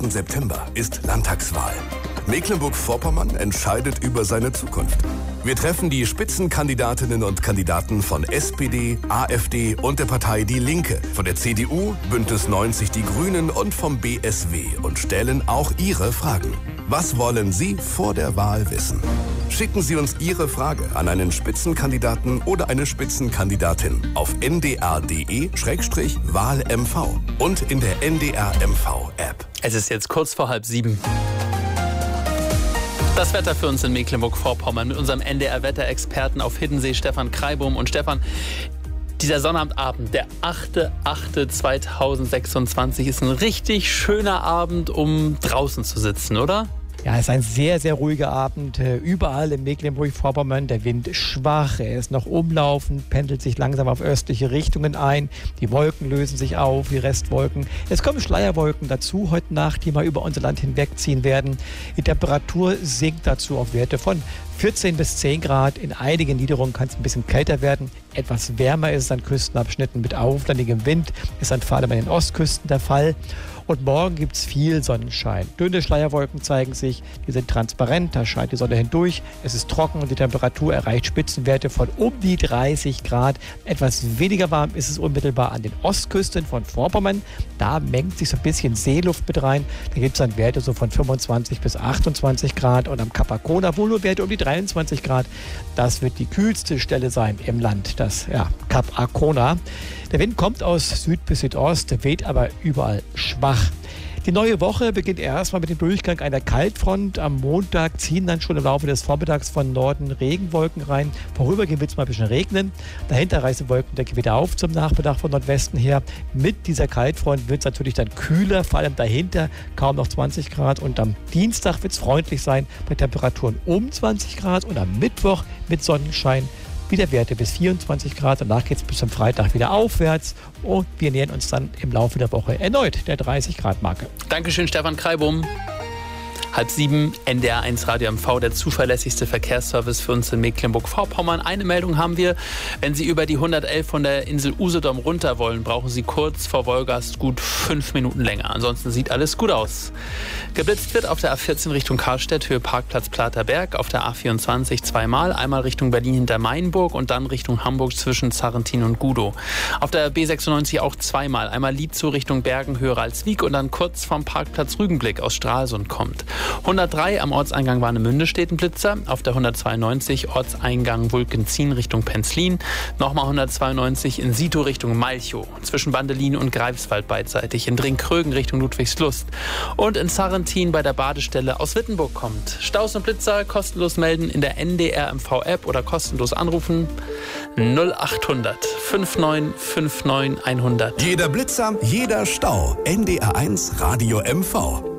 September ist Landtagswahl. Mecklenburg-Vorpommern entscheidet über seine Zukunft. Wir treffen die Spitzenkandidatinnen und Kandidaten von SPD, AfD und der Partei Die Linke, von der CDU, Bündnis 90 Die Grünen und vom BSW und stellen auch Ihre Fragen. Was wollen Sie vor der Wahl wissen? Schicken Sie uns Ihre Frage an einen Spitzenkandidaten oder eine Spitzenkandidatin auf ndr.de/wahlmv und in der NDR-MV-App. Es ist jetzt kurz vor 6:30. Das Wetter für uns in Mecklenburg-Vorpommern mit unserem NDR-Wetterexperten auf Hiddensee, Stefan Kreibum. Und Stefan, dieser Sonnabendabend, der 8.8.2026, ist ein richtig schöner Abend, um draußen zu sitzen, oder? Ja, es ist ein sehr, sehr ruhiger Abend. Überall in Mecklenburg-Vorpommern. Der Wind ist schwach, er ist noch umlaufend, pendelt sich langsam auf östliche Richtungen ein. Die Wolken lösen sich auf, die Restwolken. Es kommen Schleierwolken dazu heute Nacht, die mal über unser Land hinwegziehen werden. Die Temperatur sinkt dazu auf Werte von 14 bis 10 Grad. In einigen Niederungen kann es ein bisschen kälter werden. Etwas wärmer ist es an Küstenabschnitten mit auflandigem Wind. Ist dann vor allem an den Ostküsten der Fall. Und morgen gibt es viel Sonnenschein. Dünne Schleierwolken zeigen sich, die sind transparent, da scheint die Sonne hindurch. Es ist trocken und die Temperatur erreicht Spitzenwerte von um die 30 Grad. Etwas weniger warm ist es unmittelbar an den Ostküsten von Vorpommern. Da mengt sich so ein bisschen Seeluft mit rein. Da gibt es dann Werte so von 25 bis 28 Grad. Und am Kap Arkona wohl nur Werte um die 23 Grad. Das wird die kühlste Stelle sein im Land, das Kap Arkona. Der Wind kommt aus Süd bis Südost, weht aber überall schwach. Die neue Woche beginnt erstmal mit dem Durchgang einer Kaltfront. Am Montag ziehen dann schon im Laufe des Vormittags von Norden Regenwolken rein. Vorübergehend wird es mal ein bisschen regnen. Dahinter reißen Wolkendecke wieder auf zum Nachmittag von Nordwesten her. Mit dieser Kaltfront wird es natürlich dann kühler, vor allem dahinter kaum noch 20 Grad. Und am Dienstag wird es freundlich sein bei Temperaturen um 20 Grad. Und am Mittwoch mit Sonnenschein wieder Werte bis 24 Grad. Danach geht es bis zum Freitag wieder aufwärts und wir nähern uns dann im Laufe der Woche erneut der 30-Grad-Marke. Dankeschön, Stefan Kreibum. 6:30, NDR1 Radio MV, der zuverlässigste Verkehrsservice für uns in Mecklenburg-Vorpommern. Eine Meldung haben wir: Wenn Sie über die 111 von der Insel Usedom runter wollen, brauchen Sie kurz vor Wolgast gut 5 Minuten länger. Ansonsten sieht alles gut aus. Geblitzt wird auf der A14 Richtung Karlstedt, Höhe Parkplatz Platerberg, auf der A24 zweimal, einmal Richtung Berlin hinter Mainburg und dann Richtung Hamburg zwischen Zarrentin und Gudow. Auf der B96 auch zweimal, einmal Lietzow Richtung Bergen, Höhe Ralswiek und dann kurz vom Parkplatz Rügenblick aus Stralsund kommt. 103 am Ortseingang Warnemünde steht ein Blitzer. Auf der 192 Ortseingang Wulkenzien Richtung Penzlin. Nochmal 192 in Sito Richtung Malchow. Zwischen Bandelin und Greifswald beidseitig. In Dringkrögen Richtung Ludwigslust. Und in Zarrentin bei der Badestelle aus Wittenburg kommt. Staus und Blitzer kostenlos melden in der NDR-MV-App oder kostenlos anrufen. 0800 5959 100. Jeder Blitzer, jeder Stau. NDR1 Radio MV.